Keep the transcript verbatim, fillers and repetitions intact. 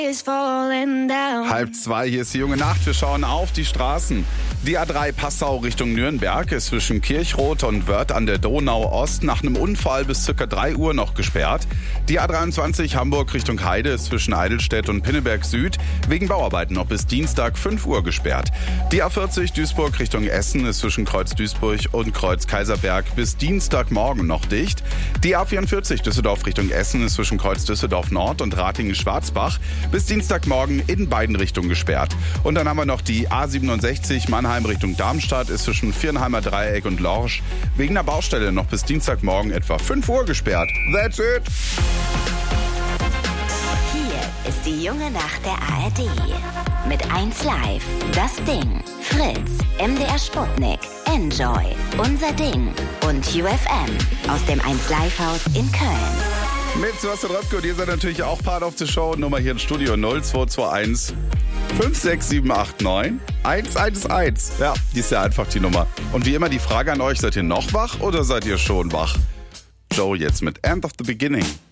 Halb zwei, hier ist die junge Nacht. Wir schauen auf die Straßen. Die A drei Passau Richtung Nürnberg ist zwischen Kirchroth und Wörth an der Donau Ost nach einem Unfall bis ca. drei Uhr noch gesperrt. Die A dreiundzwanzig Hamburg Richtung Heide ist zwischen Eidelstedt und Pinneberg Süd wegen Bauarbeiten noch bis Dienstag fünf Uhr gesperrt. Die A vierzig Duisburg Richtung Essen ist zwischen Kreuz Duisburg und Kreuz Kaiserberg bis Dienstagmorgen noch dicht. Die A vierundvierzig Düsseldorf Richtung Essen ist zwischen Kreuz Düsseldorf Nord und Ratingen-Schwarzbach bis Dienstagmorgen in beiden Richtungen gesperrt. Und dann haben wir noch die A siebenundsechzig Mannheim Richtung Darmstadt ist zwischen Viernheimer Dreieck und Lorsch wegen einer Baustelle noch bis Dienstagmorgen etwa fünf Uhr gesperrt. That's it! Hier ist die junge Nacht der A R D. Mit eins Live, Das Ding, Fritz, M D R Sputnik, Enjoy, Unser Ding und U F M aus dem eins Live Haus in Köln. Mit Sebastian Röpke und ihr seid natürlich auch Part of the Show. Nummer hier im Studio null zwei zwei eins fünf sechs sieben acht neun eins eins eins. Ja, die ist ja einfach die Nummer. Und wie immer die Frage an euch, seid ihr noch wach oder seid ihr schon wach? Joe jetzt mit End of the Beginning.